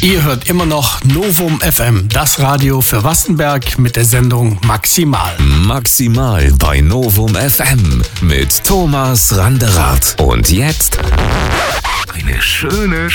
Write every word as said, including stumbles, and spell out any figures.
Ihr hört immer noch Novum F M, das Radio für Wassenberg mit der Sendung Maximal. Maximal bei Novum F M mit Thomas Randerath. Und jetzt eine schöne